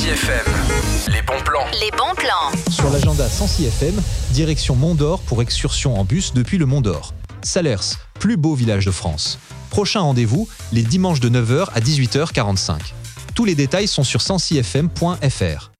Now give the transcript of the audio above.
Sancy FM. Les bons plans. Les bons plans. Sur l'agenda Sancy FM, direction Mont d'Or pour excursion en bus depuis le Mont d'Or. Salers, plus beau village de France. Prochain rendez-vous, les dimanches de 9h à 18h45. Tous les détails sont sur sancyfm.fr.